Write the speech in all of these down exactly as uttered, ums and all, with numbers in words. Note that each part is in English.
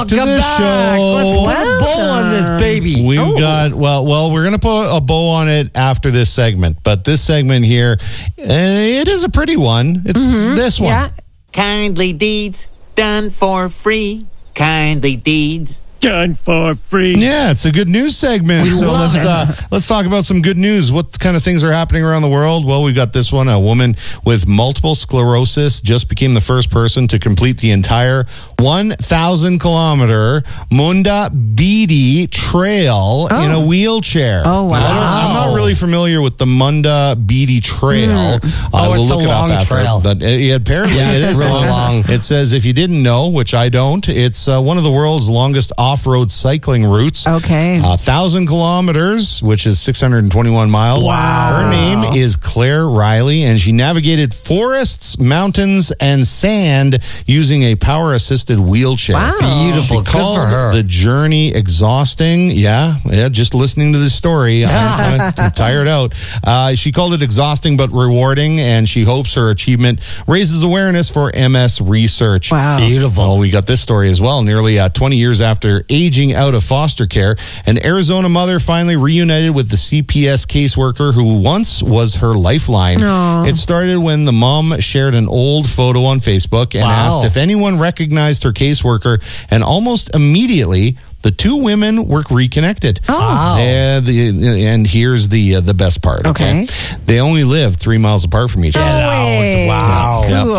Welcome to the back. show. Let's put a bow on this baby. We've oh. got, well, well, we're going to put a bow on it after this segment. But this segment here, uh, it is a pretty one. It's mm-hmm. this one. Yeah. Kindly deeds done for free. Kindly deeds done for free. Yeah, it's a good news segment. We so love let's it. uh, let's talk about some good news. What kind of things are happening around the world? Well, we've got this one. A woman with multiple sclerosis just became the first person to complete the entire one thousand kilometer Munda Beatty Trail oh. in a wheelchair. Oh, wow. Now, I don't, I'm not really familiar with the Munda Beatty Trail. Mm. I Oh, will it's look a it long up after. trail. But it, apparently Yeah, it it's is really long. It says, if you didn't know, which I don't, it's uh, one of the world's longest off-road cycling routes. Okay. A thousand kilometers, which is six hundred twenty-one miles. Wow. Her name is Claire Riley, and she navigated forests, mountains, and sand using a power-assisted wheelchair. Wow. Beautiful. She Good called for her. the journey exhausting. Yeah, yeah. Just listening to this story, I'm kind of tired out. Uh, she called it exhausting but rewarding, and she hopes her achievement raises awareness for M S research. Wow. Beautiful. Well, we got this story as well. Nearly uh, twenty years after aging out of foster care, an Arizona mother finally reunited with the C P S caseworker who once was her lifeline. Aww. It started when the mom shared an old photo on Facebook and Wow. asked if anyone recognized her caseworker, and almost immediately the two women were reconnected. Oh. Wow. And, the, and here's the uh, the best part. Okay? Okay. They only live three miles apart from each other. Get out. way. Wow. Yeah. Cool.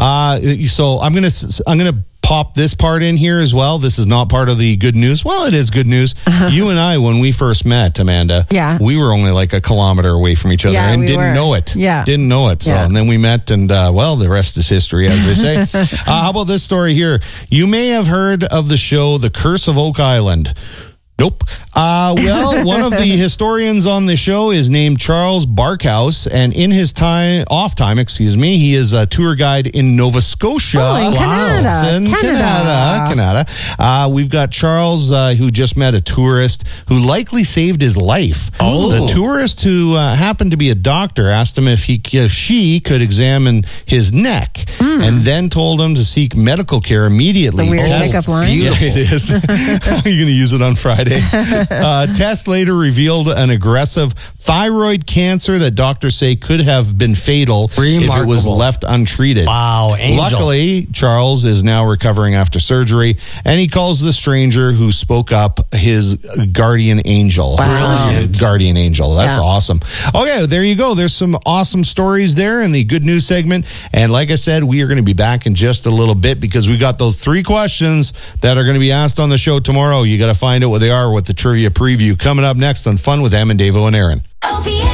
Uh, so I'm gonna I'm gonna pop this part in here as well. This is not part of the good news. Well, it is good news. You and I, when we first met, Amanda, Yeah. we were only like a kilometer away from each other Yeah, and we didn't were. know it. Yeah. Didn't know it. So Yeah. and then we met, and uh, well, the rest is history, as they say. uh, how about this story here? You may have heard of the show The Curse of Oak Island. Nope. Uh, well, one of the historians on the show is named Charles Barkhouse, and in his time, off time, excuse me, he is a tour guide in Nova Scotia. Oh, in Canada. It's in Canada. Canada. Canada. Uh, we've got Charles, uh, who just met a tourist who likely saved his life. Oh. The tourist, who uh, happened to be a doctor, asked him if he, if she could examine his neck, and then told him to seek medical care immediately. The weird Test- pickup line. Yeah, it is. You're going to use it on Friday. Uh, test later revealed an aggressive thyroid cancer that doctors say could have been fatal if it was Remarkable. left untreated. Wow, angel. Luckily, Charles is now recovering after surgery, and he calls the stranger who spoke up his guardian angel. Brilliant. Guardian angel. That's Yeah. awesome. Okay, there you go. There's some awesome stories there in the good news segment. And like I said, we are going to be back in just a little bit because we got those three questions that are going to be asked on the show tomorrow. You got to find out what they are with the trivia preview coming up next on Fun with Em and Davo and Aaron. O P M